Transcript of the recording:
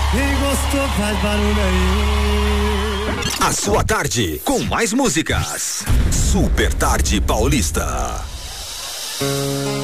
Quem gostou faz barulho aí. A sua tarde com mais músicas. Super Tarde Paulista.